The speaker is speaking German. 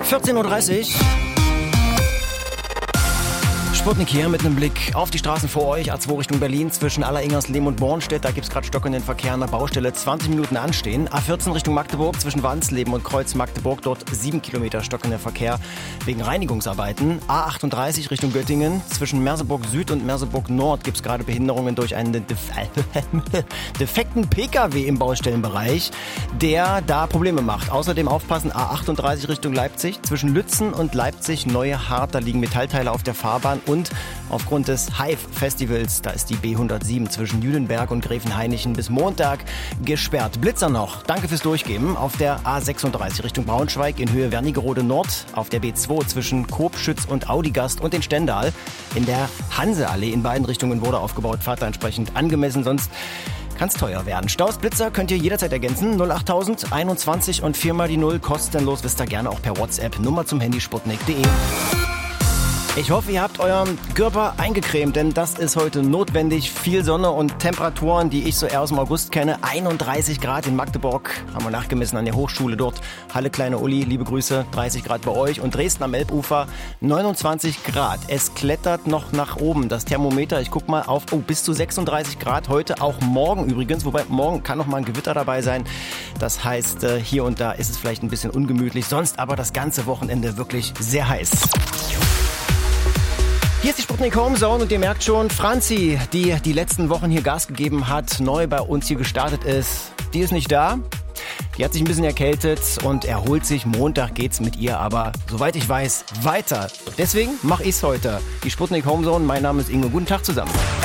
14:30 Uhr. Sputnik hier mit einem Blick auf die Straßen vor euch. A2 Richtung Berlin zwischen Alleringers-Lehm und Bornstedt. Da gibt's gerade stockenden Verkehr an der Baustelle. 20 Minuten anstehen. A14 Richtung Magdeburg zwischen Wansleben und Kreuz Magdeburg. Dort 7 Kilometer stockender Verkehr wegen Reinigungsarbeiten. A38 Richtung Göttingen zwischen Merseburg Süd und Merseburg Nord gibt's gerade Behinderungen durch einen defekten PKW im Baustellenbereich, der da Probleme macht. Außerdem aufpassen, A38 Richtung Leipzig zwischen Lützen und Leipzig Neue Hart. Da liegen Metallteile auf der Fahrbahn. Und aufgrund des Hive-Festivals, da ist die B107 zwischen Jüdenberg und Gräfenhainichen bis Montag gesperrt. Blitzer noch. Danke fürs Durchgeben. Auf der A36 Richtung Braunschweig in Höhe Wernigerode Nord. Auf der B2 zwischen Kobschütz und Audigast und den Stendal. In der Hanseallee in beiden Richtungen wurde aufgebaut. Fahrt da entsprechend angemessen, sonst kann es teuer werden. Staus, Blitzer könnt ihr jederzeit ergänzen. 08000 21 und 4 mal die 0. Kostenlos, wisst ihr gerne auch per WhatsApp. Nummer zum Handy sputnik.de. Ich hoffe, ihr habt euren Körper eingecremt, denn das ist heute notwendig. Viel Sonne und Temperaturen, die ich so eher aus dem August kenne. 31 Grad in Magdeburg, haben wir nachgemessen an der Hochschule dort. Halle Kleine Uli, liebe Grüße, 30 Grad bei euch. Und Dresden am Elbufer, 29 Grad. Es klettert noch nach oben, das Thermometer. Ich guck mal auf, bis zu 36 Grad heute, auch morgen übrigens. Wobei morgen kann noch mal ein Gewitter dabei sein. Das heißt, hier und da ist es vielleicht ein bisschen ungemütlich. Sonst aber das ganze Wochenende wirklich sehr heiß. Hier ist die Sputnik Homezone und ihr merkt schon, Franzi, die letzten Wochen hier Gas gegeben hat, neu bei uns hier gestartet ist, die ist nicht da. Die hat sich ein bisschen erkältet und erholt sich. Montag geht's mit ihr aber, soweit ich weiß, weiter. Deswegen mache ich's heute. Die Sputnik Homezone, mein Name ist Ingo. Guten Tag zusammen.